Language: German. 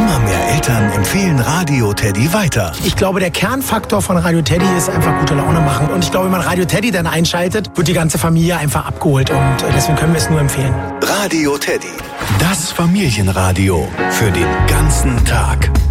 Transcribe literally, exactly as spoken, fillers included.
Immer mehr Eltern empfehlen Radio Teddy weiter. Ich glaube, der Kernfaktor von Radio Teddy ist einfach gute Laune machen. Und ich glaube, wenn man Radio Teddy dann einschaltet, wird die ganze Familie einfach abgeholt. Und deswegen können wir es nur empfehlen. Radio Teddy. Das Familienradio für den ganzen Tag.